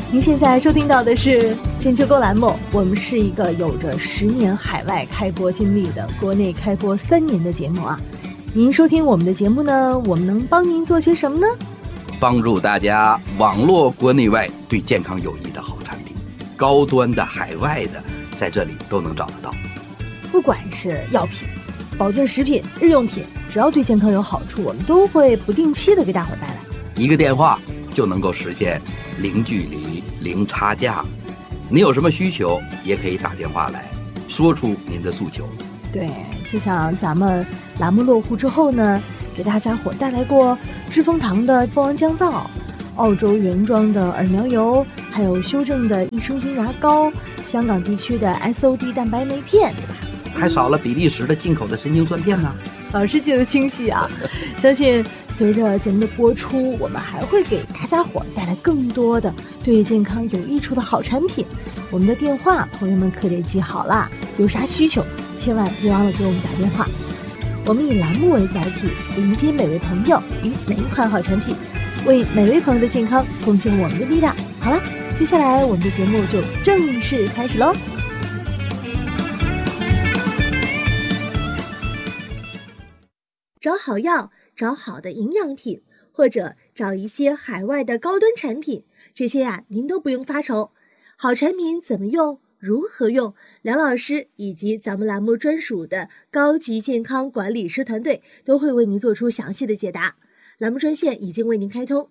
您现在收听到的是全球购栏目，我们是一个有着10年海外开播经历的国内开播3年的节目啊。您收听我们的节目呢，我们能帮您做些什么呢？ 帮助大家网络国内外对健康有益的好产品，高端的海外的在这里都能找得到。 不管是药品、保健食品、日用品，只要对健康有好处，我们都会不定期的给大伙带来。 一个电话就能够实现零距离、零差价。你有什么需求也可以打电话来说出您的诉求。 对，就像咱们栏目落户之后呢，给大家伙带来过知蜂堂的蜂王降噪、澳洲原装的耳苗油，还有修正的益生菌牙膏，香港地区的 SOD 蛋白酶片，对吧？ 还少了比利时的进口的神经酸片呢。 老师记得清晰啊！相信随着节目的播出，我们还会给大家伙带来更多的对健康有益处的好产品。我们的电话，朋友们可得记好啦，有啥需求千万别忘了给我们打电话。我们以栏目为载体，迎接每位朋友与每一款好产品，为每位朋友的健康贡献我们的力量。好了，接下来我们的节目就正式开始喽。找好药，找好的营养品，或者找一些海外的高端产品，这些您都不用发愁。好产品怎么用，如何用，梁老师以及咱们栏目专属的高级健康管理师团队都会为您做出详细的解答。栏目专线已经为您开通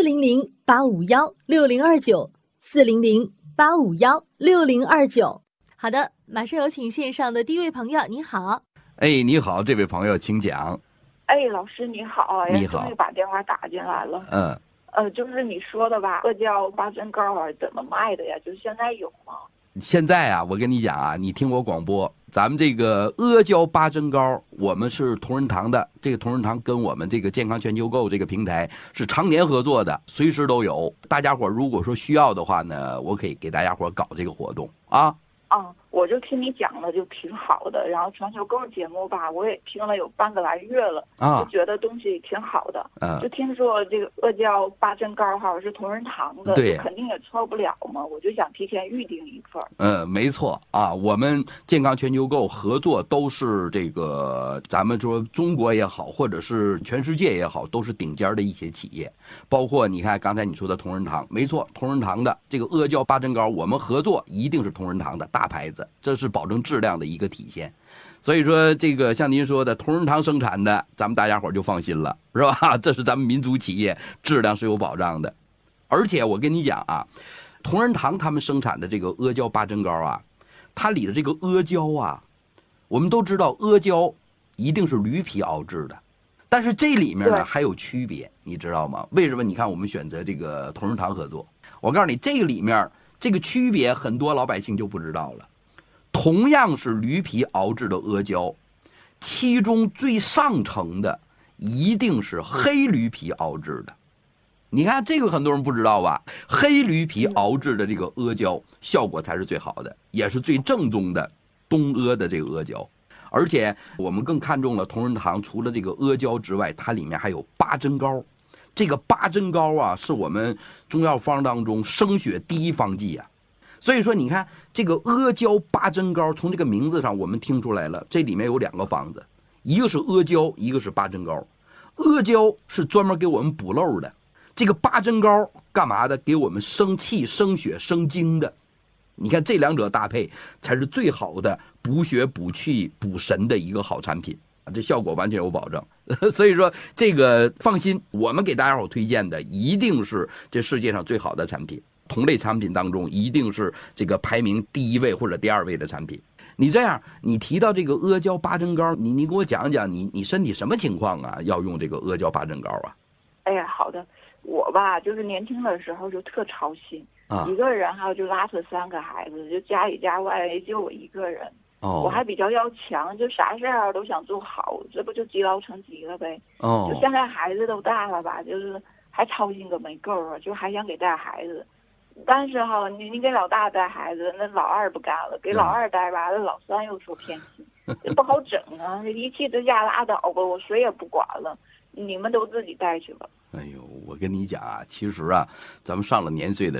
，400-851-6029，400-851-6029。好的，马上有请线上的第一位朋友，你好。 哎，你好，这位朋友请讲。 哎，老师你好， 你好， 终于把电话打进来了。就是你说的吧，阿胶八珍膏怎么卖的呀？就是现在有吗？ 现在啊，我跟你讲啊，你听我广播，咱们这个阿胶八珍膏，我们是同仁堂的，这个同仁堂跟我们这个健康全球购这个平台是常年合作的，随时都有。大家伙如果说需要的话呢，我可以给大家伙搞这个活动啊。 我就听你讲的就挺好的，然后全球购节目吧，我也听了有半个来月了，就觉得东西挺好的。就听说这个阿胶八珍膏是同仁堂的，对，肯定也错不了嘛，我就想提前预定一份。 没错啊，我们健康全球购合作都是这个，咱们说中国也好，或者是全世界也好，都是顶尖的一些企业，包括你看刚才你说的同仁堂，没错，同仁堂的这个阿胶八珍膏，我们合作一定是同仁堂的大牌子。这是保证质量的一个体现，所以说这个像您说的同仁堂生产的，咱们大家伙就放心了，是吧？这是咱们民族企业，质量是有保障的。而且我跟你讲啊，同仁堂他们生产的这个阿胶八珍膏啊，它里的这个阿胶啊，我们都知道阿胶一定是驴皮熬制的，但是这里面呢还有区别，你知道吗？为什么？你看我们选择这个同仁堂合作，我告诉你，这个里面这个区别很多老百姓就不知道了。同样是驴皮熬制的阿胶，其中最上乘的一定是黑驴皮熬制的。你看这个很多人不知道吧？黑驴皮熬制的这个阿胶效果才是最好的，也是最正宗的东阿的这个阿胶。而且我们更看重了同仁堂除了这个阿胶之外，它里面还有八珍膏。这个八珍膏啊，是我们中药方当中生血第一方剂啊。所以说你看这个阿胶八珍膏，从这个名字上我们听出来了，这里面有2个方子，一个是阿胶，一个是八珍膏。阿胶是专门给我们补漏的，这个八珍膏干嘛的？给我们生气生血生精的。你看这2者搭配才是最好的补血补气补神的一个好产品，这效果完全有保证。所以说这个放心，我们给大家伙推荐的一定是这世界上最好的产品，同类产品当中一定是这个排名第1位或者第2位的产品。你这样，你提到这个阿胶八珍膏，你给我讲讲你身体什么情况啊？要用这个阿胶八珍膏啊？ 哎呀，好的，我吧就是年轻的时候就特操心，一个人就拉扯3个孩子，就家里家外就我一个人。我还比较要强，就啥事儿都想做好，这不就积劳成疾了呗。就现在孩子都大了吧，就是还操心个没够啊，就还想给带孩子。但是你给老大带孩子，那老二不干了；给老二带吧，那老三又说偏心，这不好整啊！一气之下拉倒吧，我谁也不管了，你们都自己带去吧。 哎呦，我跟你讲啊，其实啊，咱们上了年岁的人，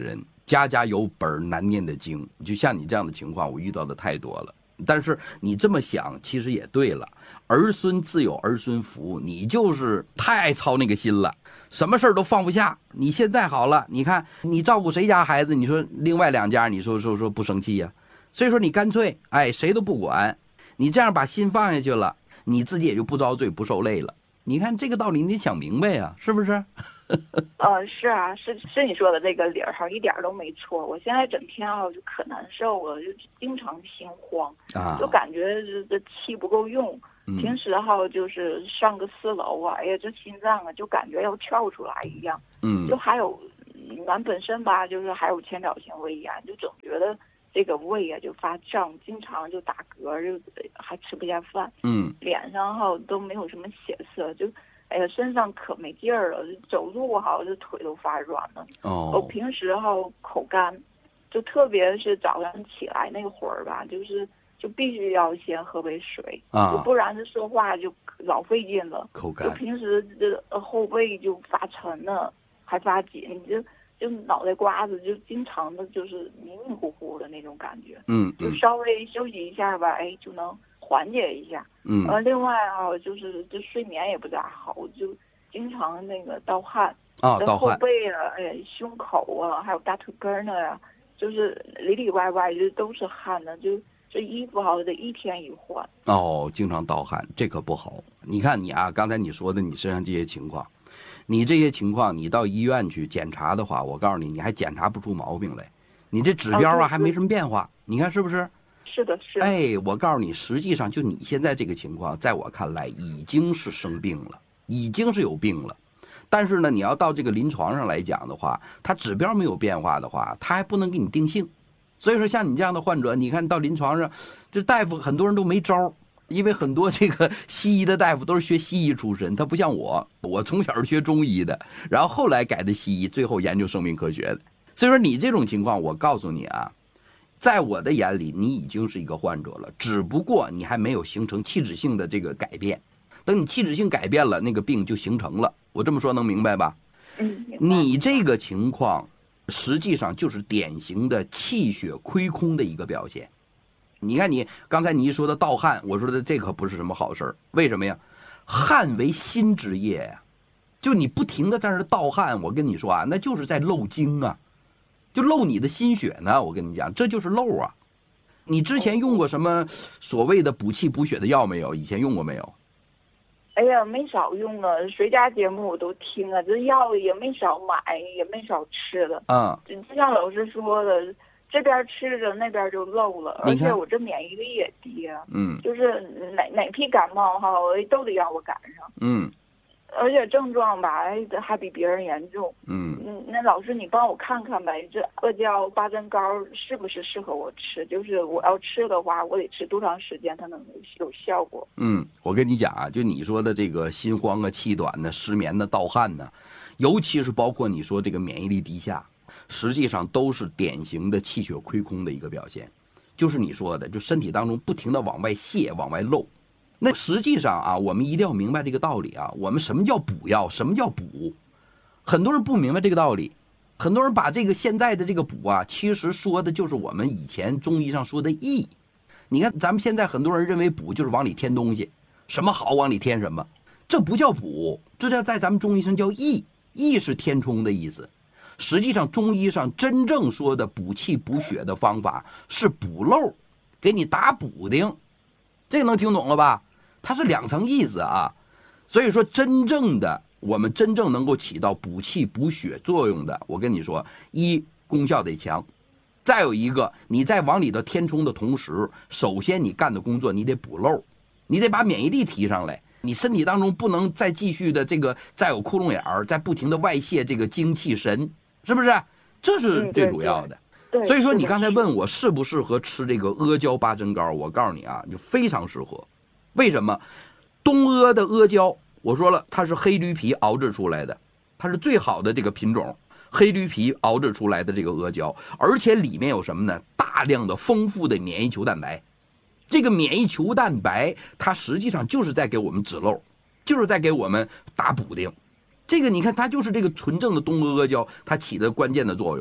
家家有本难念的经。就像你这样的情况，我遇到的太多了。但是你这么想，其实也对了。儿孙自有儿孙福，你就是太操那个心了，什么事儿都放不下。你现在好了，你看你照顾谁家孩子，你说另外2家，你说不生气呀？所以说你干脆谁都不管，你这样把心放下去了，你自己也就不遭罪不受累了。你看这个道理你得想明白呀，是不是？ 是啊，是你说的这个理儿哈，一点都没错。我现在整天就可难受了，就经常心慌就感觉这气不够用。平时就是上个4楼哎呀，这心脏就感觉要跳出来一样。就还有俺本身吧，就是还有前兆性胃炎，就总觉得这个胃就发胀，经常就打嗝，就还吃不下饭。脸上都没有什么血色，就身上可没劲儿了，走路这腿都发软了。我平时口干，就特别是早上起来那会儿吧，就必须要先喝杯水就不然是说话就老费劲了。 口干， 就平时这后背就发沉了，还发紧，就脑袋瓜子就经常的就是迷迷糊糊的那种感觉。就稍微休息一下吧，就能缓解一下。另外就是这睡眠也不咋好，就经常那个盗汗后背胸口还有大腿根呀，就是里里外外就都是汗的，就这衣服得一天一换。 经常盗汗，这可不好。你看你刚才你说的你身上这些情况，你这些情况你到医院去检查的话，我告诉你，你还检查不出毛病来，你这指标还没什么变化，你看是不是？ 是的，是。 我告诉你，实际上就你现在这个情况，在我看来已经是生病了，已经是有病了。但是呢，你要到这个临床上来讲的话，它指标没有变化的话，它还不能给你定性。所以说，像你这样的患者，你看到临床上，这大夫很多人都没招，因为很多这个西医的大夫都是学西医出身，他不像我从小是学中医的，然后后来改的西医，最后研究生命科学的。所以说你这种情况，我告诉你在我的眼里，你已经是一个患者了，只不过你还没有形成器质性的这个改变。等你器质性改变了，那个病就形成了。我这么说能明白吧？你这个情况实际上就是典型的气血亏空的一个表现。你看你刚才你一说的盗汗，我说的这可不是什么好事。为什么呀？汗为心之液呀，就你不停的在这盗汗，我跟你说那就是在漏精就漏你的心血呢。我跟你讲，这就是漏你之前用过什么所谓的补气补血的药没有？以前用过没有？ 没少用谁家节目我都听这药也没少买，也没少吃的。就像老师说的，这边吃着那边就漏了，而且我这免疫力也低就是哪批感冒都得让我赶上。而且症状吧还比别人严重。那老师你帮我看看呗，这阿胶八珍膏是不是适合我吃？就是我要吃的话，我得吃多长时间它能有效果？ 我跟你讲就你说的这个心慌气短失眠盗汗尤其是包括你说这个免疫力低下，实际上都是典型的气血亏空的一个表现。就是你说的，就身体当中不停的往外泄往外漏。那实际上我们一定要明白这个道理我们什么叫补药，什么叫补？很多人不明白这个道理，很多人把这个现在的这个补其实说的就是我们以前中医上说的益。你看咱们现在很多人认为补就是往里添东西，什么好往里添什么，这不叫补，这叫在咱们中医上叫益，益是填充的意思。实际上中医上真正说的补气补血的方法是补漏，给你打补丁，这个能听懂了吧？它是2层意思所以说真正的我们真正能够起到补气补血作用的，我跟你说，一功效得强，再有一个你在往里头填充的同时，首先你干的工作你得补漏，你得把免疫力提上来，你身体当中不能再继续的这个再有窟窿眼儿，再不停的外泄这个精气神，是不是？这是最主要的。所以说你刚才问我适不适合吃这个阿胶八珍膏，我告诉你就非常适合。为什么？东阿的阿胶，我说了，它是黑驴皮熬制出来的，它是最好的这个品种，黑驴皮熬制出来的这个阿胶，而且里面有什么呢？大量的丰富的免疫球蛋白。这个免疫球蛋白，它实际上就是在给我们止漏，就是在给我们打补丁。这个你看，它就是这个纯正的东阿阿胶，它起的关键的作用。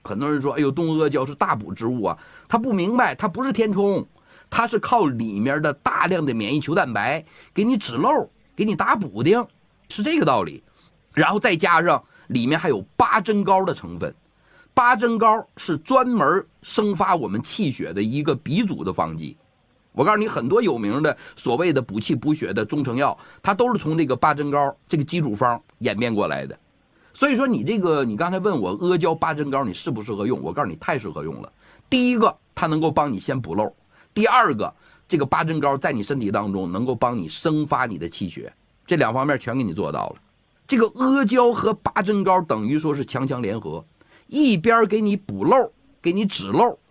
很多人说，哎呦，冬阿胶是大补之物啊，他不明白，它不是填充，它是靠里面的大量的免疫球蛋白给你止漏，给你打补丁，是这个道理。然后再加上里面还有八珍膏的成分，八珍膏是专门生发我们气血的一个鼻祖的方剂。我告诉你，很多有名的所谓的补气补血的中成药，它都是从这个八珍膏这个基础方演变过来的。所以说你刚才问我阿胶八珍膏你适不适合用，我告诉你太适合用了。第一个，它能够帮你先补漏；第二个，这个八珍膏在你身体当中能够帮你生发你的气血，这两方面全给你做到了。这个阿胶和八珍膏等于说是强强联合，一边给你补漏，给你止漏，